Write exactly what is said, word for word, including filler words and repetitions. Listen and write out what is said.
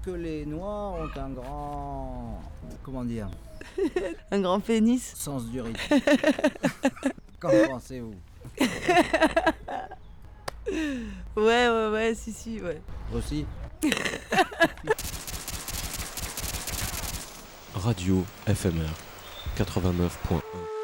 que les Noirs ont un grand... Comment dire? Un grand pénis. Sens du rythme. Qu'en pensez-vous? Ouais, ouais, ouais, si, si, ouais. Aussi? Radio F M R quatre-vingt-neuf point un